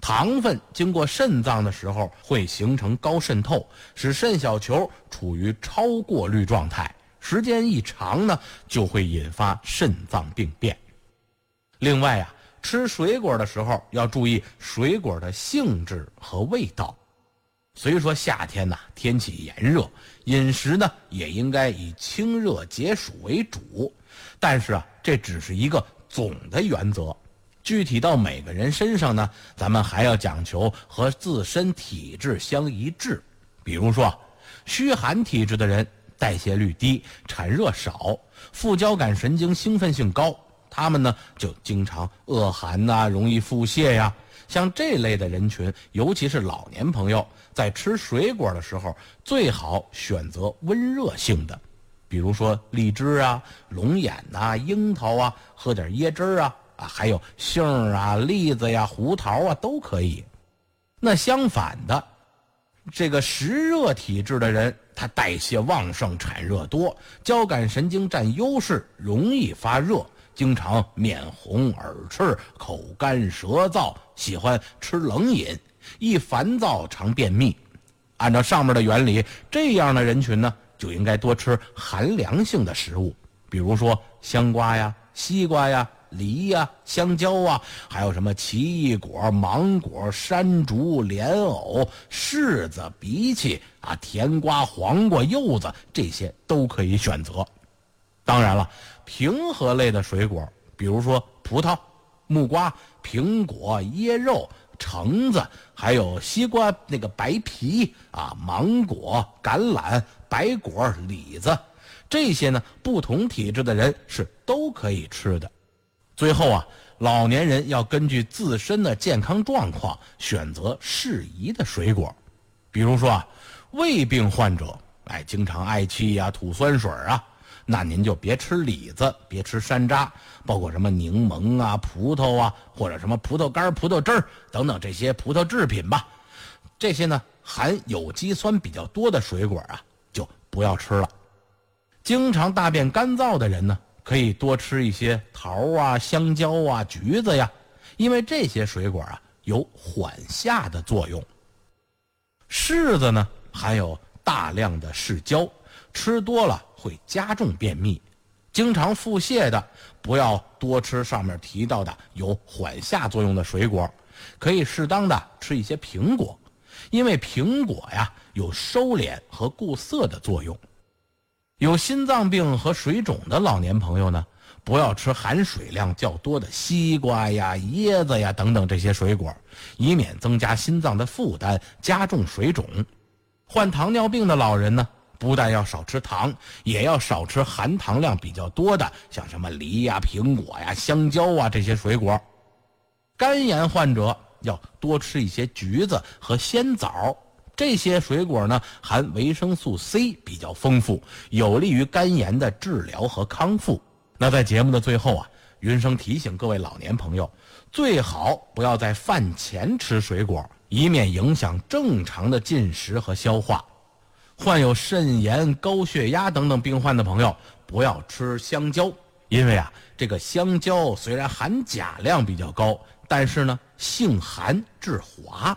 糖分经过肾脏的时候会形成高渗透，使肾小球处于超过滤状态，时间一长呢，就会引发肾脏病变。另外啊，吃水果的时候要注意水果的性质和味道。虽说夏天呢，天气炎热，饮食呢也应该以清热解暑为主，但是啊，这只是一个总的原则。具体到每个人身上呢，咱们还要讲求和自身体质相一致。比如说，虚寒体质的人代谢率低，产热少，副交感神经兴奋性高，他们呢就经常恶寒呐，容易腹泻呀。像这类的人群，尤其是老年朋友，在吃水果的时候最好选择温热性的，比如说荔枝啊、龙眼啊、樱桃啊，喝点椰汁啊，还有杏啊、栗子呀、胡桃啊都可以。那相反的，这个湿热体质的人，他代谢旺盛，产热多，交感神经占优势，容易发热，经常面红耳赤，口干舌燥，喜欢吃冷饮，一烦躁常便秘。按照上面的原理，这样的人群呢，就应该多吃寒凉性的食物，比如说香瓜呀、西瓜呀、梨呀、香蕉啊，还有什么奇异果、芒果、山竹、莲藕、柿子、荸荠啊、甜瓜、黄瓜、柚子，这些都可以选择。当然了，平和类的水果，比如说葡萄、木瓜、苹果、椰肉、橙子，还有西瓜那个白皮啊、芒果、橄榄、白果、李子，这些呢，不同体质的人是都可以吃的。最后啊，老年人要根据自身的健康状况选择适宜的水果。比如说啊，胃病患者，经常嗳气呀、吐酸水啊，那您就别吃李子，别吃山楂，包括什么柠檬啊、葡萄啊，或者什么葡萄干、葡萄汁儿等等这些葡萄制品吧。这些呢，含有机酸比较多的水果啊，就不要吃了。经常大便干燥的人呢，可以多吃一些桃啊、香蕉啊、橘子呀，因为这些水果啊有缓下的作用。柿子呢，含有大量的柿胶，吃多了会加重便秘。经常腹泻的，不要多吃上面提到的有缓下作用的水果，可以适当的吃一些苹果，因为苹果呀有收敛和固涩的作用。有心脏病和水肿的老年朋友呢，不要吃含水量较多的西瓜呀、椰子呀等等这些水果，以免增加心脏的负担，加重水肿。患糖尿病的老人呢，不但要少吃糖，也要少吃含糖量比较多的，像什么梨呀、苹果呀、香蕉啊这些水果。肝炎患者要多吃一些橘子和鲜枣，这些水果呢，含维生素 C 比较丰富，有利于肝炎的治疗和康复。那在节目的最后啊，云生提醒各位老年朋友，最好不要在饭前吃水果，以免影响正常的进食和消化。患有肾炎、高血压等等病患的朋友，不要吃香蕉，因为啊，这个香蕉虽然含钾量比较高，但是呢，性寒致滑。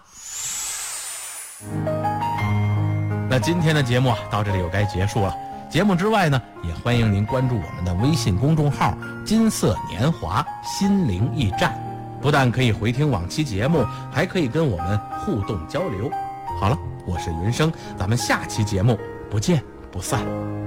那今天的节目啊，到这里又该结束了。节目之外呢，也欢迎您关注我们的微信公众号金色年华心灵驿站，不但可以回听往期节目，还可以跟我们互动交流。好了，我是云生，咱们下期节目不见不散。